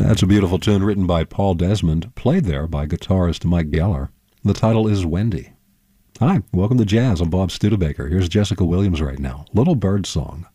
That's a beautiful tune written by Paul Desmond, played there by guitarist Mike Geller. The title is Wendy. Hi, welcome to Jazz. I'm Bob Studebaker. Here's Jessica Williams right now. Little Bird Song.